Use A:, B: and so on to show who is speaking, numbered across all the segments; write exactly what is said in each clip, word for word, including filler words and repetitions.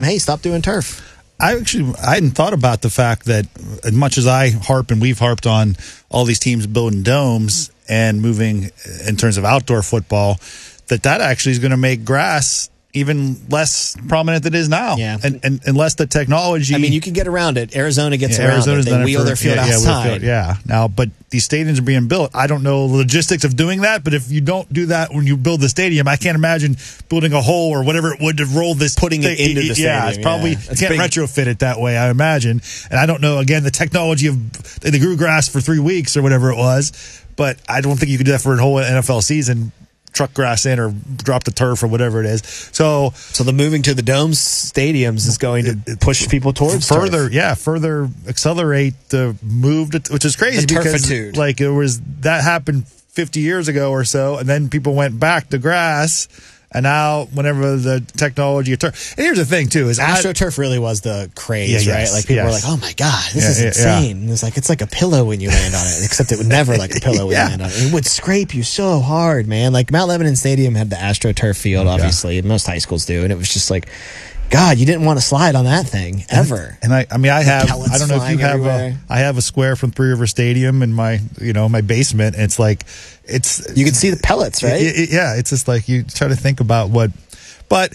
A: hey, stop doing turf.
B: I actually I hadn't thought about the fact that as much as I harp and we've harped on all these teams building domes and moving in terms of outdoor football, that that actually is going to make grass even less prominent than it is now.
A: Yeah.
B: And, and unless the technology...
A: I mean, you can get around it. Arizona gets
B: yeah,
A: around
B: Arizona's
A: it. They
B: done
A: wheel
B: it for,
A: their field
B: yeah, yeah,
A: outside.
B: field, yeah. Now, but these stadiums are being built. I don't know the logistics of doing that, but if you don't do that when you build the stadium, I can't imagine building a hole or whatever it would to roll this...
A: Putting it into the stadium.
B: Yeah, it's probably...
A: Yeah.
B: You
A: It's
B: can't
A: big.
B: retrofit it that way, I imagine. And I don't know, again, the technology of... They grew grass for three weeks or whatever it was, but I don't think you could do that for a whole N F L season. Truck grass in or drop the turf or whatever it is. So
A: So the moving to the domes stadiums is going to push people towards
B: further,
A: turf.
B: yeah, further accelerate the move, to, which is crazy
A: The
B: because
A: turfitude.
B: like it was that happened fifty years ago or so, and then people went back to grass, and now whenever the technology of turf. And here's the thing too: is
A: AstroTurf really was the craze,
B: Yeah, yes,
A: right? Like people were
B: yes.
A: like, "Oh my god, this
B: Yeah,
A: is
B: yeah,
A: insane!" And it's like it's like a pillow when you land on it, except it would never like a pillow when
B: Yeah.
A: you land on it. It would scrape you so hard, man. Like Mount Lebanon Stadium had the AstroTurf field, obviously. Most high schools do, and it was just like, God, you didn't want to slide on that thing ever.
B: And I, I mean, I have,
A: pellets
B: I don't know if you
A: flying
B: have,
A: everywhere.
B: a, I have a square from Three River Stadium in my, you know, my basement. It's like, it's,
A: You can see the pellets, right?
B: It- it- yeah, it's just like you try to think about what, but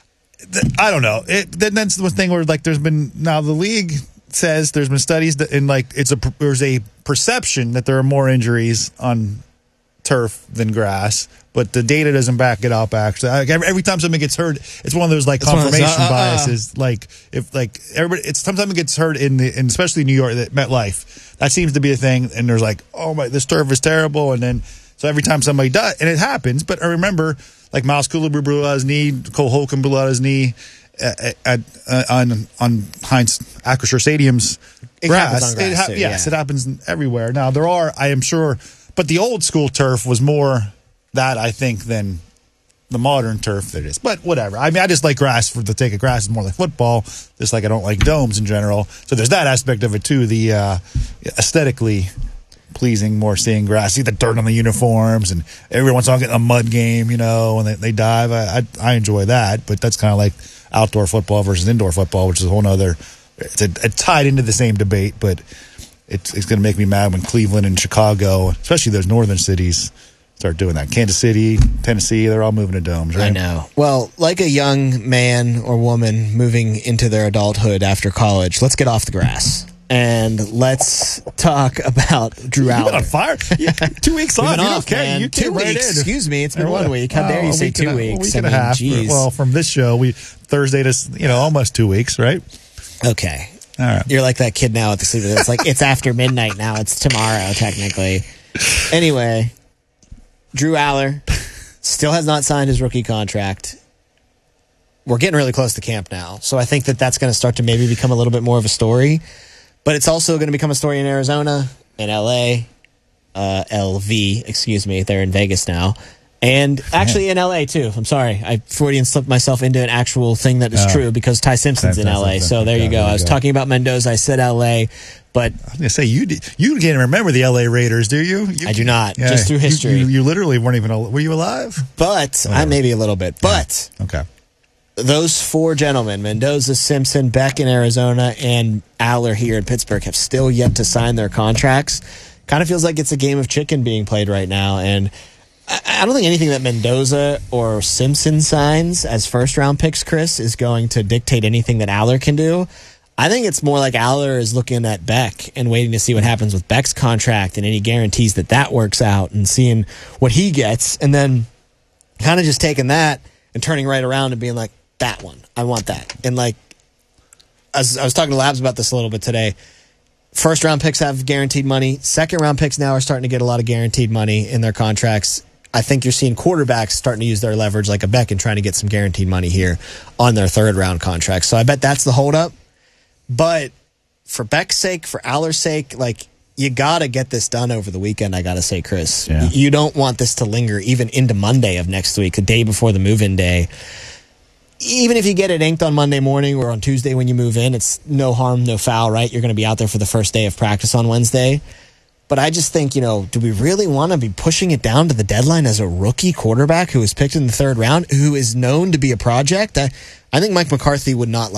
B: th- I don't know. It, then that's the thing where like there's been now the league says there's been studies that in like it's a there's a perception that there are more injuries on turf than grass, but the data doesn't back it up. Actually, like every, every time something gets heard, it's one of those like
A: It's one of those,
B: confirmation
A: uh, uh, uh.
B: biases. Like if like everybody, it's sometimes it gets heard in the, in especially New York, that MetLife. That seems to be a thing, and there's like, oh my, this turf is terrible, and then so every time somebody does, and it happens. But I remember like Miles Koulibaly blew out his knee, Cole Holcomb blew out his knee at, at uh, on on Heinz Acrisure Stadium's
A: It
B: grass.
A: happens on grass,
B: It ha-
A: too,
B: yes,
A: yeah.
B: it happens everywhere. Now there are, I am sure, but the old school turf was more that I think than the modern turf that it is. But whatever. I mean, I just like grass for the sake of grass. It's more like football. Just like I don't like domes in general. So there's that aspect of it too. The uh, aesthetically pleasing, more seeing grass, see the dirt on the uniforms, and every once in a while getting a mud game, you know, and they, they dive. I, I I enjoy that, but that's kind of like outdoor football versus indoor football, which is a whole nother. It's, a, it's tied into the same debate, but it's it's going to make me mad when Cleveland and Chicago, especially those northern cities, start doing that. Kansas City, Tennessee, they're all moving to domes, right?
A: I know. Well, like a young man or woman moving into their adulthood after college, let's get off the grass. And let's talk about Drew
B: You've been
A: Aller.
B: on fire. Yeah, two weeks
A: We've
B: off.
A: been
B: You don't
A: off,
B: care.
A: man.
B: You
A: two
B: came right
A: weeks.
B: in.
A: Excuse me. It's been
B: Or
A: one
B: what?
A: week. How dare
B: Oh,
A: you
B: a
A: say
B: week
A: two
B: and a-
A: weeks?
B: A week
A: I
B: and a
A: mean,
B: half.
A: geez.
B: Well, from this show, we Thursday to you know almost two weeks, right?
A: Okay.
B: All right.
A: You're like that kid now at the sleeper. It's like it's after midnight now. It's tomorrow, technically. Anyway, Drew Aller still has not signed his rookie contract. We're getting really close to camp now, so I think that that's going to start to maybe become a little bit more of a story. But it's also going to become a story in Arizona, in L A, uh, L V, excuse me. They're in Vegas now. And actually in L A too. I'm sorry. I Freudian slipped myself into an actual thing that is
B: Oh.
A: true because Ty Simpson's
B: Ty
A: in L A.
B: Simpson.
A: So there you
B: Yeah,
A: go.
B: there
A: I
B: you
A: was
B: go.
A: talking about Mendoza. I said L A, but
B: I was gonna say you did, you can't even remember the L A Raiders, do you? you
A: I do not, just through
B: you-
A: history.
B: You, you literally weren't even. al- Were you alive?
A: but I
B: Whatever.
A: maybe a little bit. But
B: Okay.
A: those four gentlemen, Mendoza, Simpson, Beck in Arizona, and Aller here in Pittsburgh, have still yet to sign their contracts. Kind of feels like it's a game of chicken being played right now. And I, I don't think anything that Mendoza or Simpson signs as first round picks, Chris, is going to dictate anything that Aller can do. I think it's more like Aller is looking at Beck and waiting to see what happens with Beck's contract and any guarantees that that works out and seeing what he gets. And then kind of just taking that and turning right around and being like, that one, I want that. And like, I was, I was talking to Labs about this a little bit today. First round picks have guaranteed money. Second round picks now are starting to get a lot of guaranteed money in their contracts. I think you're seeing quarterbacks starting to use their leverage like a Beck and trying to get some guaranteed money here on their third round contracts. So I bet that's the holdup. But for Beck's sake, for Aller's sake, like, you got to get this done over the weekend, I got to say, Chris.
B: Yeah.
A: You don't want this to linger even into Monday of next week, the day before the move-in day. Even if you get it inked on Monday morning or on Tuesday when you move in, it's no harm, no foul, right? You're going to be out there for the first day of practice on Wednesday. But I just think, you know, do we really want to be pushing it down to the deadline as a rookie quarterback who was picked in the third round, who is known to be a project? I, I think Mike McCarthy would not